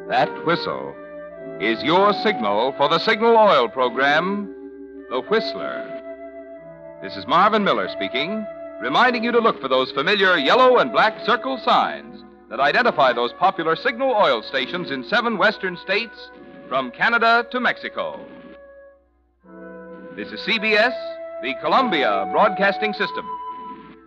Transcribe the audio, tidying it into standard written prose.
That whistle is your signal for the Signal Oil program, The Whistler. This is Marvin Miller speaking, reminding you to look for those familiar yellow and black circle signs that identify those popular Signal Oil stations in 7 western states from Canada to Mexico. This is CBS, the Columbia Broadcasting System.